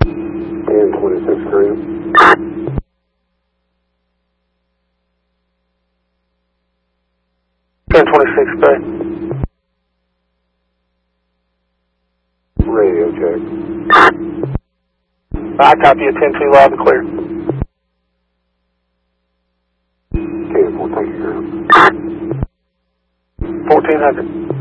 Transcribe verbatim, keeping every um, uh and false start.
ten twenty-six Graham. ten twenty-six Bay. Radio check. I copy you, ten two loud and clear. ten four, thank you, Graham. fourteen hundred.